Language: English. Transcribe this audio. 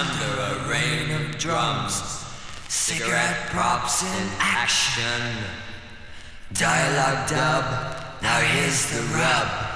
under a rain of drums. Cigarette props in action. Dialogue dub, now here's the rub.